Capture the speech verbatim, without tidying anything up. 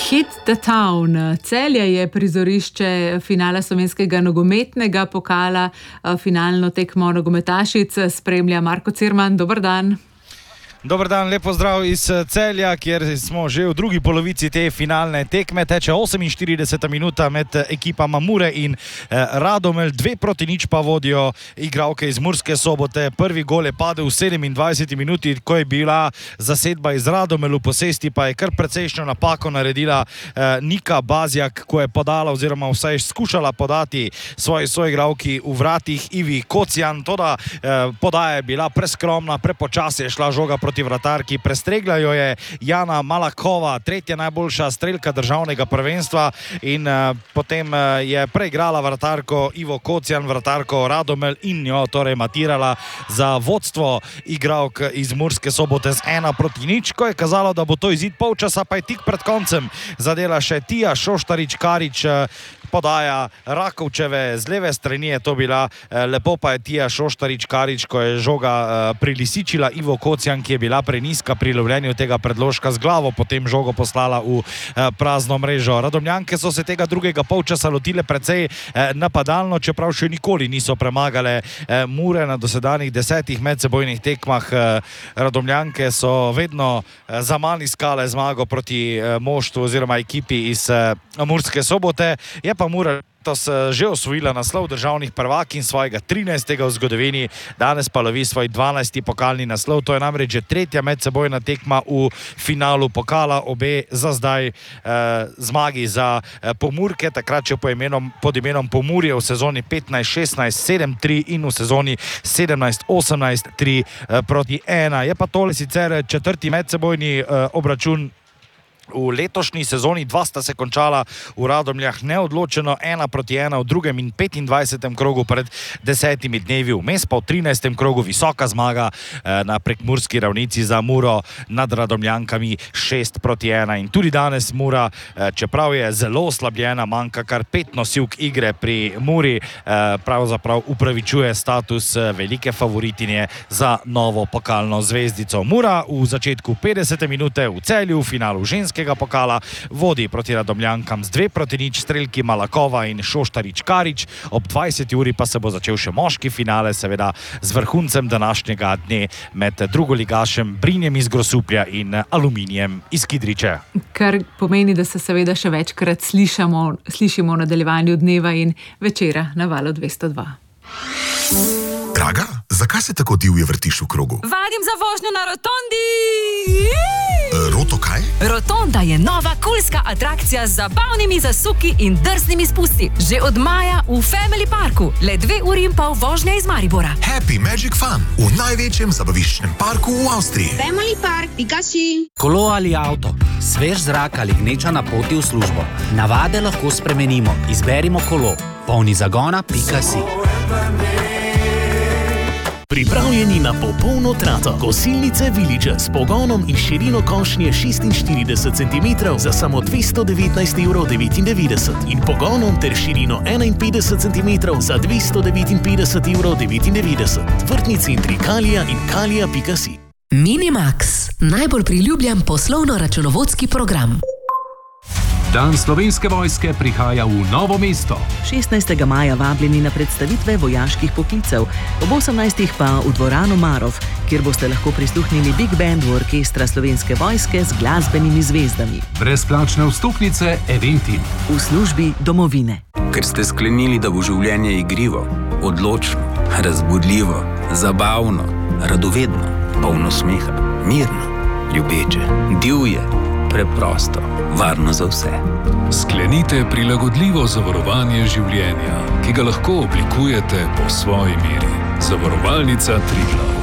Hit the town. Celje je prizorišče finala slovenskega nogometnega pokala. Finalno tekmo nogometašic spremlja Marko Cirman. Dober dan. Dober dan, lep pozdrav iz Celja, kjer smo že v drugi polovici te finalne tekme. Teče oseminštirideseta minuta med ekipama Mure in Radomelj. Dve proti nič pa vodijo igralke iz Murske Sobote. Prvi gol je padel v sedemindvajseti minuti, ko je bila zasedba iz Radomelj v posesti, pa je kar precejšnjo napako naredila Nika Bazjak, ko je podala oziroma vsaj skušala podati svoji soigralki v vratih Ivi Kocijan. Toda podaja je bila preskromna, prepočasi je šla žoga proti vratarki, prestregla jo je Jana Malakova, tretja najboljša strelka državnega prvenstva, in uh, potem uh, je preigrala vratarko Ivo Kocijan, vratarko Radomelj, in jo torej matirala za vodstvo igralk iz Murske Sobote z ena proti nič. Ko je kazalo, da bo to izid polčasa, pa je tik pred koncem zadela še Tija Šoštarič-Karič, uh, podaja Rakovčeve z leve strani je to bila, lepo pa je Tija Šoštarič-Karič, ko je žoga prilisičila Ivo Kocijan, ki je bila preniska pri lovljenju tega predložka z glavo, potem žogo poslala v prazno mrežo. Radomljanke so se tega drugega polčasa lotile precej napadalno, čeprav še nikoli niso premagale Mure na dosedanjih desetih medsebojnih tekmah. Radomljanke so vedno zaman iskale zmago proti moštvu oziroma ekipi iz Murske Sobote. Je pa Mura že osvojila naslov državnih prvakinj, svojega trinajstega v zgodovini, danes pa lovi svoj dvanajsti pokalni naslov. To je namreč že tretja medsebojna tekma v finalu pokala, obe za zdaj eh, zmagi za eh, Pomurke, takrat še po imenom, pod imenom Pomurje v sezoni petnajst šestnajst sedem tri in v sezoni sedemnajst osemnajst tri eh, proti ena. Je pa tole sicer četrti medsebojni eh, obračun v letošnji sezoni. Dva sta se končala v Radomljah neodločeno, ena proti ena v drugem in petindvajsetem krogu pred desetimi dnevi, vmes pa v trinajstem krogu visoka zmaga eh, na prekmurski ravnici za Muro nad Radomljankami šest proti ena. In tudi danes Mura, eh, čeprav je zelo oslabljena, manjka kar pet nosilk igre pri Muri, eh, pravzaprav upravičuje status eh, velike favoritinje za novo pokalno zvezdico. Mura v začetku petdesete minute v Celju v finalu ženskega pokala vodi proti Radomljankam z dve proti nič, strelki Malakova in Šoštarič-Karič. Ob dvajseti uri pa se bo začel še moški finale, seveda z vrhuncem današnjega dne med drugoligašem Brinjem iz Grosuplja in Aluminijem iz Kidriče. Kar pomeni, da se seveda še večkrat slišamo, slišimo v nadaljevanju dneva in večera na Valu dvesto dva. Draga, zakaj se tako divje vrtiš v krogu? Vadim za vožnjo na rotondi! Roto kaj? Rotonda je nova kulska atrakcija z zabavnimi zasuki in drznimi spusti. Že od maja v Family Parku. Le dve uri in pol vožnja iz Maribora. Happy Magic Fun v največjem zabaviščnem parku v Avstriji. Family Park, Pikaši. Kolo ali avto, svež zrak ali gneča na poti v službo. Navade lahko spremenimo. Izberimo kolo. Polni zagona, Pikaši. Pripravljeni na popolno trato. Kosilnice Village s pogonom in širino košnje šestinštirideset centimetrov za samo dvesto devetnajst evrov devetindevetdeset in pogonom ter širino enainpetdeset centimetrov za dvesto devetinpetdeset evrov devetindevetdeset. Vrtni centri Kalija in kalija pika si. Minimax, najbolj priljubljen poslovno-računovodski program. Dan Slovenske vojske prihaja v Novo mesto. šestnajstega maja vabljeni na predstavitve vojaških poklicev, ob osemnajstih pa v dvorano Marov, kjer boste lahko prisluhnili Big Bandu orkestra Slovenske vojske z glasbenimi zvezdami. Brezplačne vstopnice Eventim. V službi domovine. Ker ste sklenili, da bo življenje igrivo, odločno, razbudljivo, zabavno, radovedno, polno smeha, mirno, ljubeče, divje, preprosto, varno za vse. Sklenite prilagodljivo zavarovanje življenja, ki ga lahko oblikujete po svoji meri. Zavarovalnica Triglav.